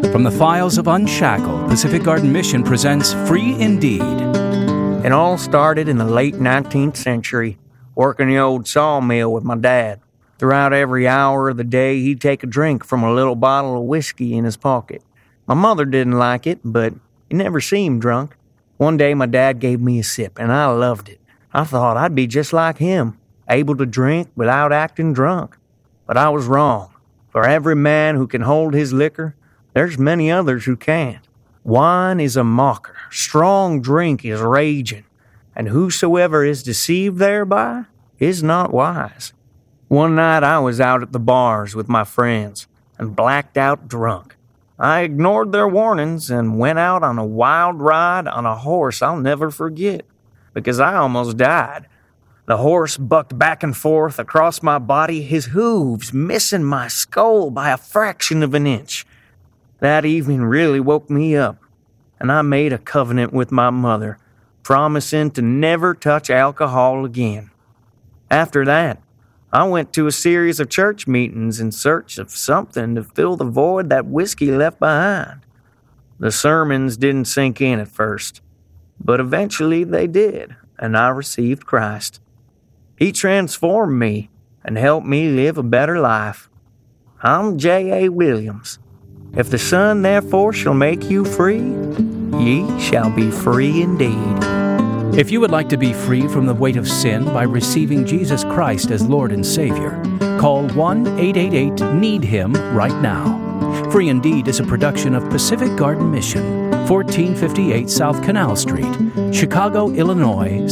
From the files of Unshackled, Pacific Garden Mission presents Free Indeed. It all started in the late 19th century, working the old sawmill with my dad. Throughout every hour of the day, he'd take a drink from a little bottle of whiskey in his pocket. My mother didn't like it, but he never seemed drunk. One day, my dad gave me a sip, and I loved it. I thought I'd be just like him, able to drink without acting drunk. But I was wrong. For every man who can hold his liquor, there's many others who can't. Wine is a mocker, strong drink is raging, and whosoever is deceived thereby is not wise. One night I was out at the bars with my friends and blacked out drunk. I ignored their warnings and went out on a wild ride on a horse I'll never forget, because I almost died. The horse bucked back and forth across my body, his hooves missing my skull by a fraction of an inch. That evening really woke me up, and I made a covenant with my mother, promising to never touch alcohol again. After that, I went to a series of church meetings in search of something to fill the void that whiskey left behind. The sermons didn't sink in at first, but eventually they did, and I received Christ. He transformed me and helped me live a better life. I'm J.A. Williams. If the Son therefore shall make you free, ye shall be free indeed. If you would like to be free from the weight of sin by receiving Jesus Christ as Lord and Savior, call 1-888-NEED-HIM right now. Free Indeed is a production of Pacific Garden Mission, 1458 South Canal Street, Chicago, Illinois,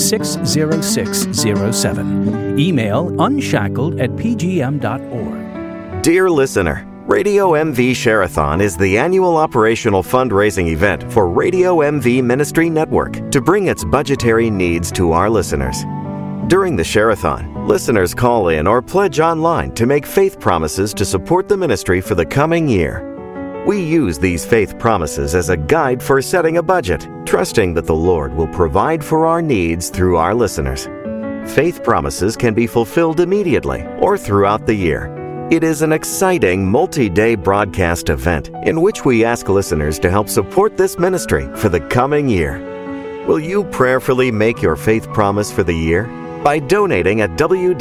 60607. Email unshackled@pgm.org. Dear listener, Radio MV Share-a-thon is the annual operational fundraising event for Radio MV Ministry Network to bring its budgetary needs to our listeners. During the Share-a-thon, listeners call in or pledge online to make faith promises to support the ministry for the coming year. We use these faith promises as a guide for setting a budget, trusting that the Lord will provide for our needs through our listeners. Faith promises can be fulfilled immediately or throughout the year. It is an exciting multi-day broadcast event in which we ask listeners to help support this ministry for the coming year. Will you prayerfully make your faith promise for the year? By donating at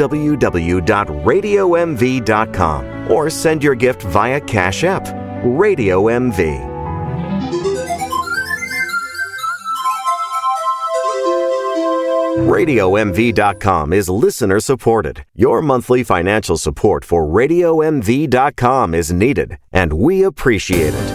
www.radiomv.com or send your gift via Cash App, Radio MV. RadioMV.com is listener-supported. Your monthly financial support for RadioMV.com is needed, and we appreciate it.